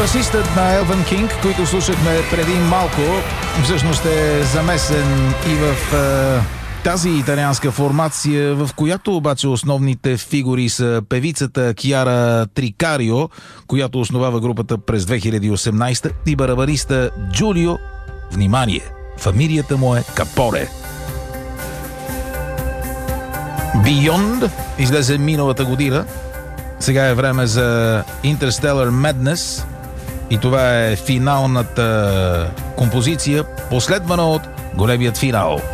Басистът на Елвин Кинг, който слушахме преди малко, всъщност е замесен и в тази италианска формация, в която обаче основните фигури са певицата Киара Трикарио, която основава групата през 2018, и барабаниста Джулио, внимание, фамилията му е Капоре. Beyond излезе миналата година. Сега е време за Interstellar Madness и това е финалната композиция, последвана от големият финал.